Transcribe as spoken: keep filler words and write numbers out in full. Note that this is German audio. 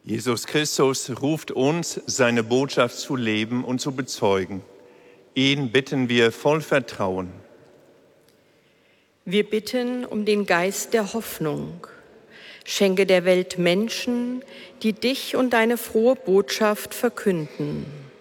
Jesus Christus ruft uns, seine Botschaft zu leben und zu bezeugen. Ihn bitten wir voll Vertrauen. Wir bitten um den Geist der Hoffnung. Schenke der Welt Menschen, die dich und deine frohe Botschaft verkünden.